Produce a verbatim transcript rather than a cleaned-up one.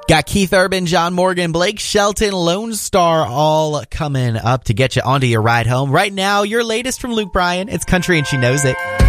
Got Keith Urban, John Morgan, Blake Shelton, Lone Star all coming up to get you onto your ride home. Right now, your latest from Luke Bryan. It's country and she knows it.